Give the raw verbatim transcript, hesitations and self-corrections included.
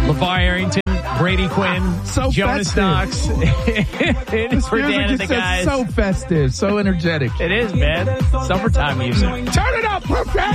LeVar Arrington, Brady Quinn, so Jonas festive. Knox. It's for Dan and the guys. So festive, so energetic. It is, man. Summertime music. Turn it up, perfect.